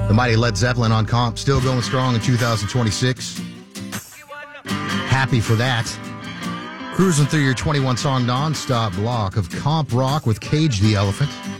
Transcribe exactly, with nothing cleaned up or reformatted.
The mighty Led Zeppelin on Comp, still going strong in two thousand twenty-six. Happy for that. Cruising through your twenty-one song non-stop block of Comp Rock with Cage the Elephant.